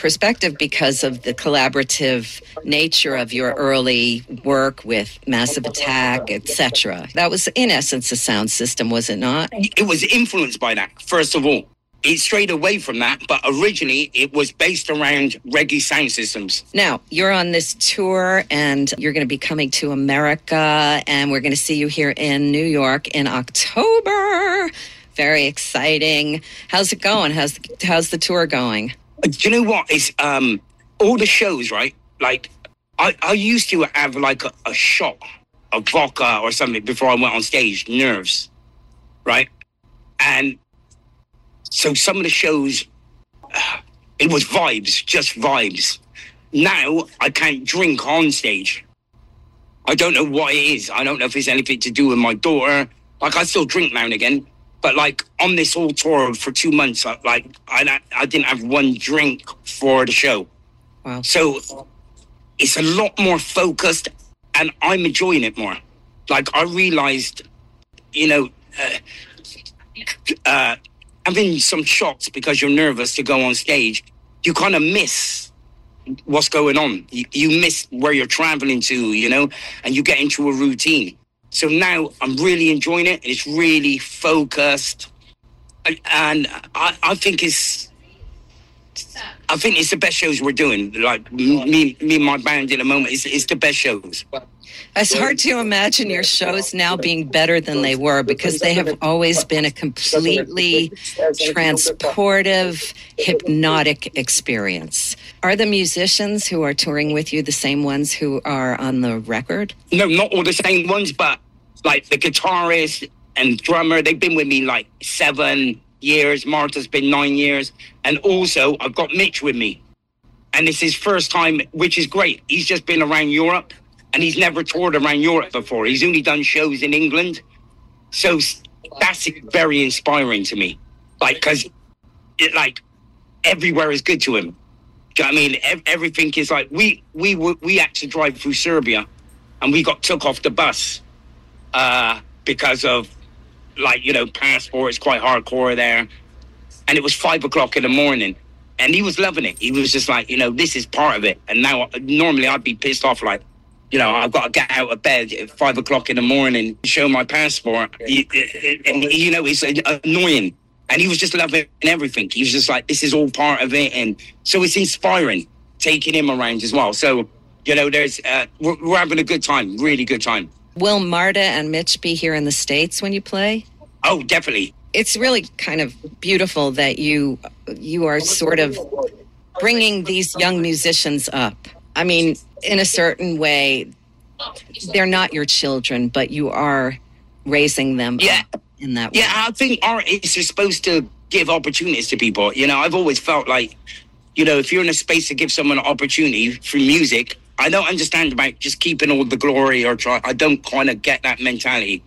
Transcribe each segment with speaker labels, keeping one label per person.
Speaker 1: perspective because of the collaborative nature of your early work with Massive Attack, etc. That was, in essence, a sound system, was it not?
Speaker 2: It was influenced by that, first of all. It strayed away from that, but originally it was based around reggae sound systems.
Speaker 1: Now, you're on this tour and you're going to be coming to America, and we're going to see you here in New York in October. Very exciting. How's it going? How's the tour going?
Speaker 2: Do you know what? It's all the shows, right? Like, I used to have like a shot of vodka or something before I went on stage, nerves, right? And so some of the shows, it was vibes, just vibes. Now I can't drink on stage. I don't know what it is. I don't know if it's anything to do with my daughter. Like, I still drink now and again, but like on this whole tour for 2 months, I didn't have one drink for the show.
Speaker 1: Wow.
Speaker 2: So it's a lot more focused, and I'm enjoying it more. Like, I realized, having some shots because you're nervous to go on stage, you kind of miss what's going on. You miss where you're traveling to, and you get into a routine. So now I'm really enjoying it. It's really focused. And I think it's the best shows we're doing. Like, me and my band at the moment, it's the best shows.
Speaker 1: It's hard to imagine your shows now being better than they were, because they have always been a completely transportive, hypnotic experience. Are the musicians who are touring with you the same ones who are on the record?
Speaker 2: No, not all the same ones, but like the guitarist and drummer, they've been with me like 7 years. Martha's been 9 years. And also, I've got Mitch with me. And it's his first time, which is great. He's just been around Europe. And he's never toured around Europe before. He's only done shows in England. So that's very inspiring to me. Like, because everywhere is good to him. Do you know what I mean? Everything is like, we had to drive through Serbia, and we got took off the bus because of, passport. It's quite hardcore there. And it was 5 o'clock in the morning. And he was loving it. He was just like, this is part of it. And now, normally I'd be pissed off, like, I've got to get out of bed at 5 o'clock in the morning, show my passport. And, it's annoying. And he was just loving everything. He was just like, this is all part of it. And so it's inspiring, taking him around as well. So, there's we're having a good time, really good time.
Speaker 1: Will Marta and Mitch be here in the States when you play?
Speaker 2: Oh, definitely.
Speaker 1: It's really kind of beautiful that you are sort of bringing these young musicians up. I mean, in a certain way, they're not your children, but you are raising them up in that way.
Speaker 2: Yeah, I think artists are supposed to give opportunities to people. I've always felt like, if you're in a space to give someone an opportunity for music, I don't understand about just keeping all the glory or try. I don't kind of get that mentality.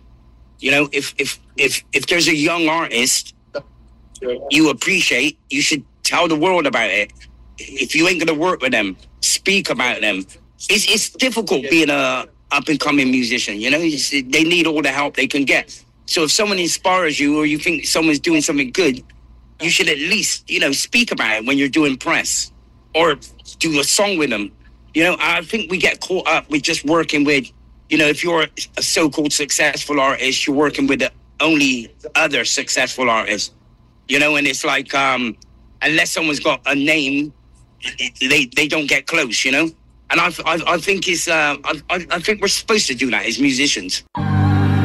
Speaker 2: If there's a young artist you appreciate, you should tell the world about it. If you ain't going to work with them, speak about them. It's difficult being a up-and-coming musician, they need all the help they can get. So if someone inspires you, or you think someone's doing something good, you should at least, speak about it when you're doing press, or do a song with them. I think we get caught up with just working with, if you're a so-called successful artist, you're working with the only other successful artist, and it's like, unless someone's got a name, they don't get close, And I think it's I think we're supposed to do that as musicians.